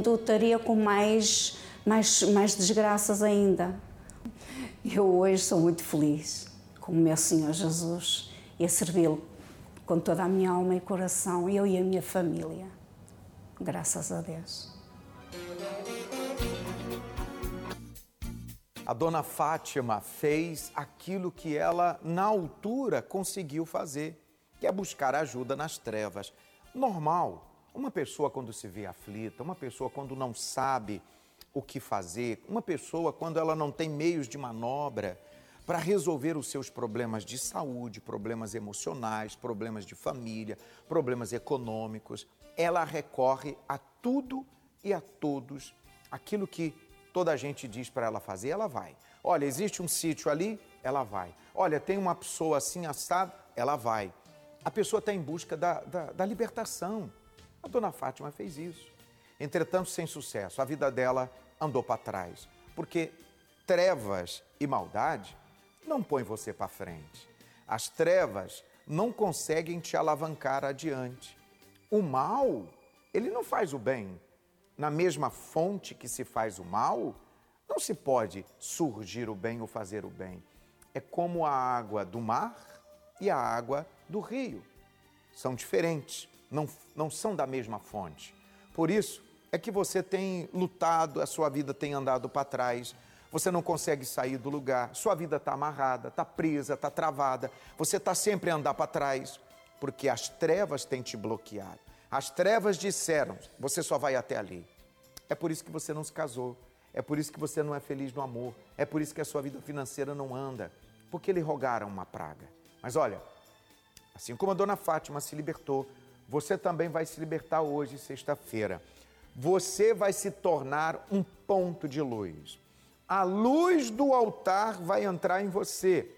mundo estaria com mais desgraças ainda. Eu hoje sou muito feliz com o meu Senhor Jesus e a servi-lo com toda a minha alma e coração, eu e a minha família. Graças a Deus. A dona Fátima fez aquilo que ela, na altura, conseguiu fazer, que é buscar ajuda nas trevas. Normal, uma pessoa quando se vê aflita, uma pessoa quando não sabe o que fazer, uma pessoa quando ela não tem meios de manobra para resolver os seus problemas de saúde, problemas emocionais, problemas de família, problemas econômicos, ela recorre a tudo e a todos, aquilo que toda a gente diz para ela fazer, ela vai. Olha, existe um sítio ali, ela vai. Olha, tem uma pessoa assim assada, ela vai. A pessoa está em busca da libertação. A dona Fátima fez isso. Entretanto, sem sucesso, a vida dela andou para trás. Porque trevas e maldade não põem você para frente. As trevas não conseguem te alavancar adiante. O mal, ele não faz o bem. Na mesma fonte que se faz o mal, não se pode surgir o bem ou fazer o bem. É como a água do mar e a água do rio. São diferentes, não são da mesma fonte. Por isso é que você tem lutado, a sua vida tem andado para trás, você não consegue sair do lugar, sua vida está amarrada, está presa, está travada, você está sempre a andar para trás, porque as trevas têm te bloqueado. As trevas disseram, você só vai até ali. É por isso que você não se casou, é por isso que você não é feliz no amor, é por isso que a sua vida financeira não anda, porque lhe rogaram uma praga. Mas olha, assim como a dona Fátima se libertou, você também vai se libertar hoje, sexta-feira. Você vai se tornar um ponto de luz. A luz do altar vai entrar em você.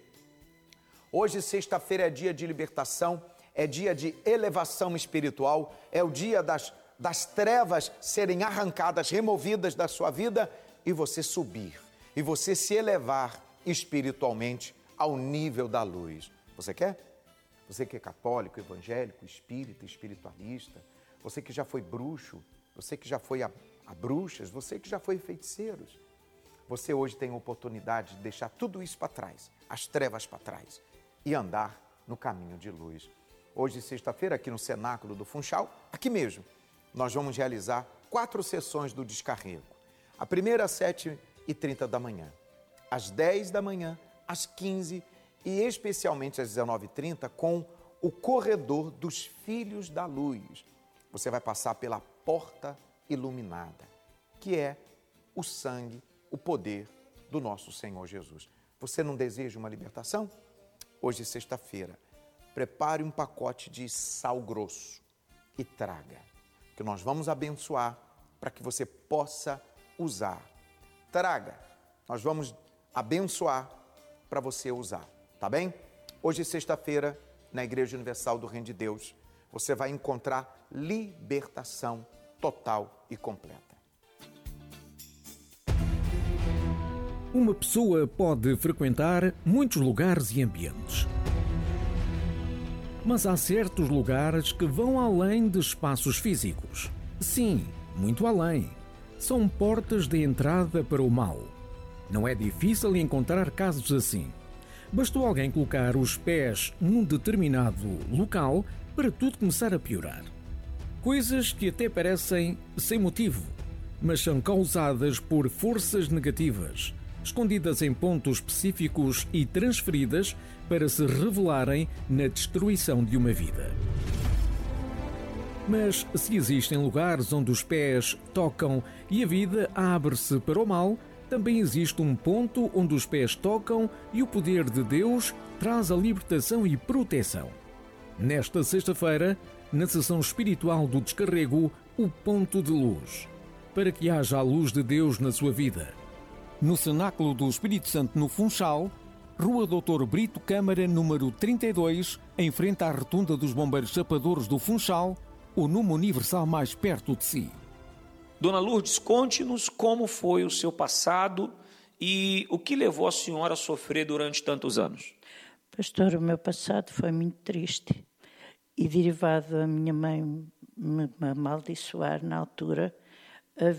Hoje, sexta-feira, é dia de libertação, é dia de elevação espiritual, é o dia das trevas serem arrancadas, removidas da sua vida e você subir, e você se elevar espiritualmente ao nível da luz. Você quer? Você que é católico, evangélico, espírita, espiritualista, você que já foi bruxo, você que já foi a bruxas, você que já foi feiticeiros. Você hoje tem a oportunidade de deixar tudo isso para trás, as trevas para trás, e andar no caminho de luz. Hoje, sexta-feira, aqui no Cenáculo do Funchal, aqui mesmo, nós vamos realizar 4 sessões do descarrego. A primeira às 7h30 da manhã, às 10 da manhã, às 15 e especialmente às 19h30 com o corredor dos Filhos da Luz. Você vai passar pela porta iluminada, que é o sangue, o poder do nosso Senhor Jesus. Você não deseja uma libertação? Hoje, sexta-feira, prepare um pacote de sal grosso e traga, que nós vamos abençoar para que você possa usar. Traga, nós vamos abençoar para você usar, tá bem? Hoje, sexta-feira, na Igreja Universal do Reino de Deus, você vai encontrar libertação total e completa. Uma pessoa pode frequentar muitos lugares e ambientes. Mas há certos lugares que vão além de espaços físicos. Sim, muito além. São portas de entrada para o mal. Não é difícil encontrar casos assim. Bastou alguém colocar os pés num determinado local para tudo começar a piorar. Coisas que até parecem sem motivo, mas são causadas por forças negativas, escondidas em pontos específicos e transferidas para se revelarem na destruição de uma vida. Mas se existem lugares onde os pés tocam e a vida abre-se para o mal, também existe um ponto onde os pés tocam e o poder de Deus traz a libertação e proteção. Nesta sexta-feira, na sessão espiritual do descarrego, o ponto de luz, para que haja a luz de Deus na sua vida. No Cenáculo do Espírito Santo, no Funchal, Rua Doutor Brito Câmara, número 32, em frente à Rotunda dos Bombeiros Chapadores do Funchal, o número universal mais perto de si. Dona Lourdes, conte-nos como foi o seu passado e o que levou a senhora a sofrer durante tantos anos. Pastor, o meu passado foi muito triste e derivado a minha mãe me amaldiçoar na altura,